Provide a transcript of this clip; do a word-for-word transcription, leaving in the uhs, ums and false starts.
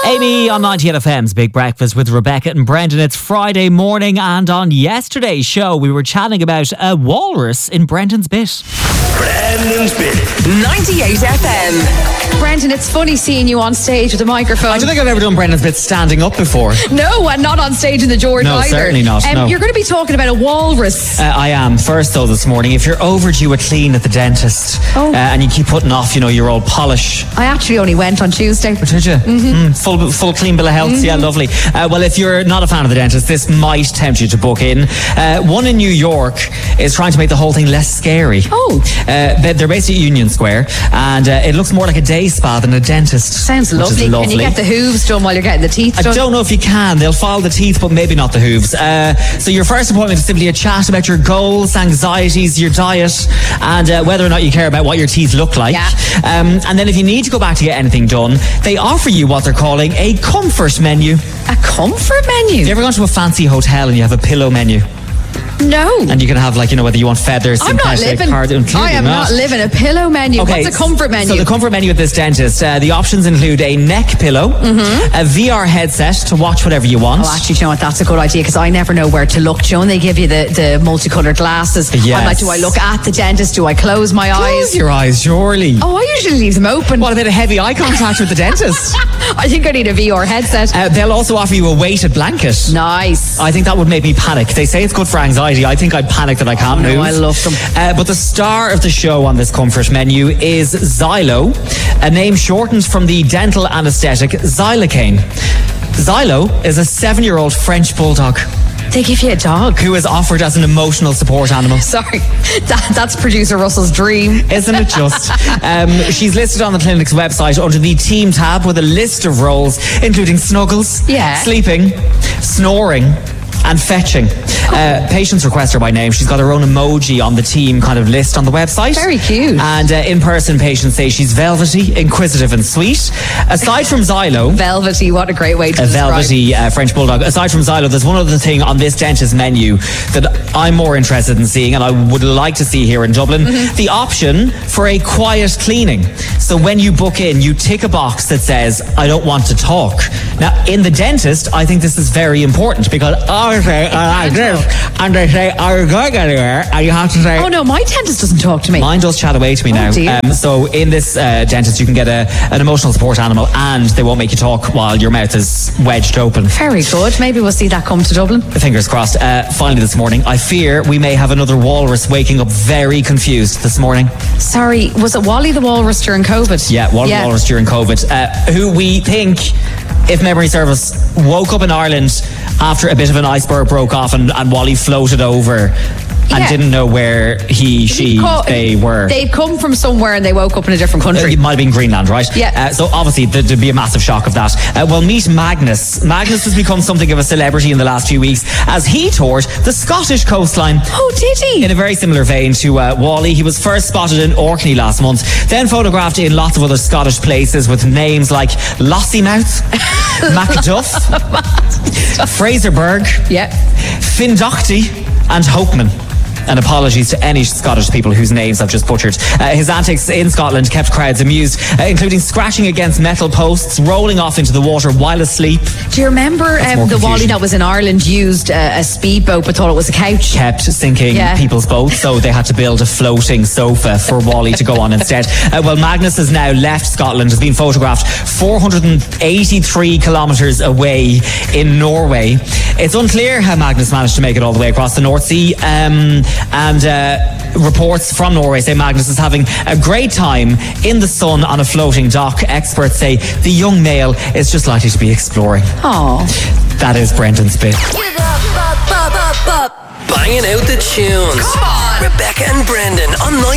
Amy on ninety-eight F M's Big Breakfast with Rebecca and Brendan. It's Friday morning, and on yesterday's show we were chatting about a walrus in Brendan's bit. Brendan's bit. ninety-eight F M. Brendan, it's funny seeing you on stage with a microphone. I don't think I've ever done Brendan's bit standing up before. No, and not on stage in the George No, either. certainly not, Um, no. You're going to be talking about a walrus. Uh, I am. First though this morning, if you're overdue a clean at the dentist Oh. uh, and you keep putting off, you know, your old polish. I actually only went on Tuesday. Did you? Mm-hmm. Mm, full, full clean bill of health. Mm-hmm. Yeah, lovely. Uh, well, if you're not a fan of the dentist, this might tempt you to book in. Uh, one in New York is trying to make the whole thing less scary. Oh. Uh, they're based at Union Square, and uh, it looks more like a day spa than a dentist. Sounds which lovely. Is lovely. Can you get the hooves done while you're getting the teeth I done? don't know if you can. They'll file the teeth, but maybe not the hooves. Uh, so your first appointment is simply a chat about your goals, anxieties, your diet, and uh, whether or not you care about what your teeth look like. Yeah. Um, and then if you need to go back to get anything done, they offer you what they're calling a comfort menu. A comfort menu? Have you ever gone to a fancy hotel and you have a pillow menu? No. And you can have, like, you know, whether you want feathers, I'm not synthetic, living. hard, and I am not. not living a pillow menu. Okay, What's a comfort menu? So the comfort menu at this dentist, uh, the options include a neck pillow, mm-hmm. a V R headset to watch whatever you want. Oh, actually, do you know what? That's a good idea, because I never know where to look. Do you know, when they give you the, the multicoloured glasses, Yes. I'm like, do I look at the dentist? Do I close my Close eyes? your eyes, surely. Oh, I usually leave them open. What about a heavy eye contact with the dentist? I think I need a V R headset. Uh, they'll also offer you a weighted blanket. Nice. I think that would make me panic. They say it's good for anxiety. I think I'd panic that I can't no, move. I love them. Uh, but the star of the show on this comfort menu is Xylo, a name shortened from the dental anaesthetic xylocaine. Xylo is a seven-year-old French bulldog They give you a dog. who is offered as an emotional support animal. Sorry, that, that's producer Russell's dream. Isn't it just? um, she's listed on the clinic's website under the team tab with a list of roles, including snuggles, Yeah. sleeping, snoring, and fetching. Uh, patients request her by name. She's got her own emoji on the team kind of list on the website. Very cute. And uh, in person, patients say she's velvety, inquisitive, and sweet. Aside from Xylo, Velvety, what a great way to a describe. velvety uh, French bulldog. Aside from Xylo, there's one other thing on this dentist menu that I'm more interested in seeing, and I would like to see here in Dublin. Mm-hmm. The option for a quiet cleaning. So when you book in, you tick a box that says, I don't want to talk. Now, in the dentist, I think this is very important, because I say, I like this, and they say, are you going anywhere? And you have to say, Oh no, my dentist doesn't talk to me. mine does chat away to me Oh, now. dear. Um, so in this uh, dentist, you can get a, an emotional support animal, and they won't make you talk while your mouth is wedged open. Very good. Maybe we'll see that come to Dublin. Fingers crossed. Uh, finally this morning, I fear we may have another walrus waking up very confused this morning. Sorry, was it Wally the Walrus during COVID? Yeah, Wally Walrus during COVID, uh, who we think, if memory serves, woke up in Ireland after a bit of an iceberg broke off and, and Wally floated over and Yeah. didn't know where he, she, Co- they were. They'd come from somewhere and they woke up in a different country. It might have been Greenland, right? Yeah. Uh, so obviously there, there'd be a massive shock of that. Uh, well, meet Magnus. Magnus has become something of a celebrity in the last few weeks as he toured the Scottish coastline. Oh, did he? In a very similar vein to uh, Wally, he was first spotted in Orkney last month, then photographed in lots of other Scottish places with names like Lossiemouth, Macduff, Fraserburgh, Yeah. Findochty, and Hopeman. And apologies to any Scottish people whose names I've just butchered. Uh, his antics in Scotland kept crowds amused, uh, including scratching against metal posts, rolling off into the water while asleep. Do you remember more um, the Wally confusion. that was in Ireland used uh, a speedboat but thought it was a couch? Kept sinking Yeah. people's boats, so they had to build a floating sofa for Wally to go on instead. Uh, well, Magnus has now left Scotland, has been photographed four hundred eighty-three kilometres away in Norway. It's unclear how Magnus managed to make it all the way across the North Sea. Um, and uh, reports from Norway say Magnus is having a great time in the sun on a floating dock. Experts say the young male is just likely to be exploring. Oh. That is Brendan's bit. Get up, up, up, up, up. Banging out the tunes. Come on. Rebecca and Brendan on